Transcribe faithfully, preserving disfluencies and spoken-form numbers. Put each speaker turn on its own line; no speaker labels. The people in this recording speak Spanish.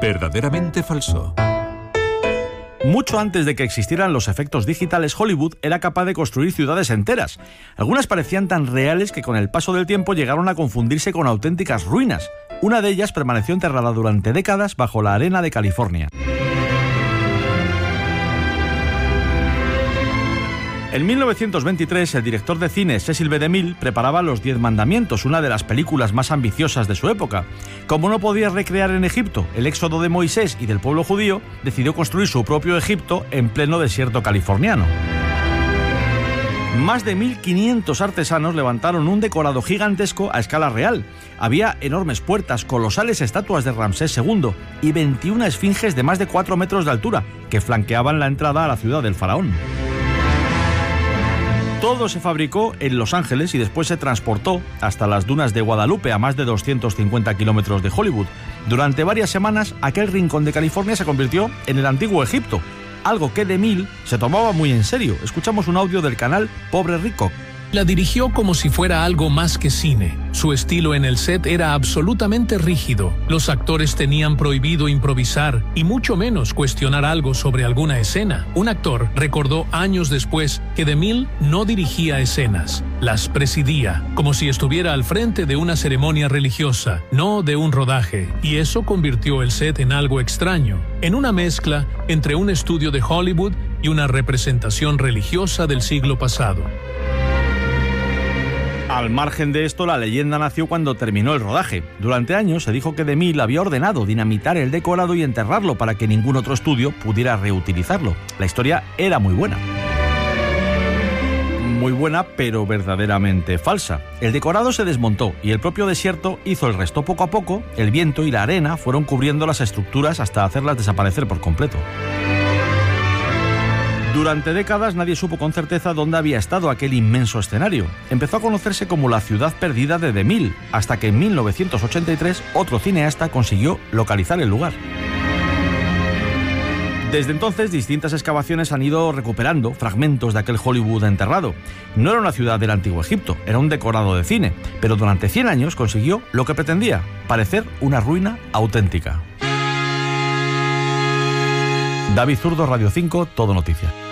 Verdaderamente falso.
Mucho antes de que existieran los efectos digitales, Hollywood era capaz de construir ciudades enteras. Algunas parecían tan reales que con el paso del tiempo llegaron a confundirse con auténticas ruinas. Una de ellas permaneció enterrada durante décadas bajo la arena de California. En mil novecientos veintitrés, el director de cine Cecil B. DeMille preparaba Los Diez Mandamientos, una de las películas más ambiciosas de su época. Como no podía recrear en Egipto el éxodo de Moisés y del pueblo judío, decidió construir su propio Egipto en pleno desierto californiano. Más de mil quinientos artesanos levantaron un decorado gigantesco a escala real. Había enormes puertas, colosales estatuas de Ramsés segundo y veintiuna esfinges de más de cuatro metros de altura que flanqueaban la entrada a la ciudad del faraón. Todo se fabricó en Los Ángeles y después se transportó hasta las dunas de Guadalupe, a más de doscientos cincuenta kilómetros de Hollywood. Durante varias semanas, aquel rincón de California se convirtió en el antiguo Egipto, algo que DeMille se tomaba muy en serio. Escuchamos un audio del canal Pobre Rico.
La dirigió como si fuera algo más que cine. Su estilo en el set era absolutamente rígido. Los actores tenían prohibido improvisar y mucho menos cuestionar algo sobre alguna escena. Un actor recordó años después que DeMille no dirigía escenas, las presidía, como si estuviera al frente de una ceremonia religiosa, no de un rodaje. Y eso convirtió el set en algo extraño, en una mezcla entre un estudio de Hollywood y una representación religiosa del siglo pasado.
Al margen de esto, la leyenda nació cuando terminó el rodaje. Durante años se dijo que DeMille había ordenado dinamitar el decorado y enterrarlo para que ningún otro estudio pudiera reutilizarlo. La historia era muy buena. Muy buena, pero verdaderamente falsa. El decorado se desmontó y el propio desierto hizo el resto. Poco a poco, el viento y la arena fueron cubriendo las estructuras hasta hacerlas desaparecer por completo. Durante décadas nadie supo con certeza dónde había estado aquel inmenso escenario. Empezó a conocerse como la ciudad perdida de DeMille, hasta que en mil novecientos ochenta y tres otro cineasta consiguió localizar el lugar. Desde entonces, distintas excavaciones han ido recuperando fragmentos de aquel Hollywood enterrado. No era una ciudad del antiguo Egipto, era un decorado de cine, pero durante cien años consiguió lo que pretendía, parecer una ruina auténtica. David Zurdo, Radio cinco, Todo Noticias.